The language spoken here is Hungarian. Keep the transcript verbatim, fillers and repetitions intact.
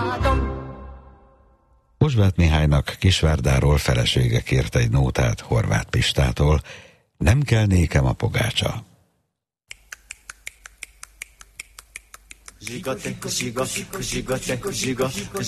Pozsvát Mihálynak Kisvárdáról felesége kért egy nótát Horváth Pistától, nem kell nékem a pogácsa. Zsigatek, zsiga, zsigatek, zsiga,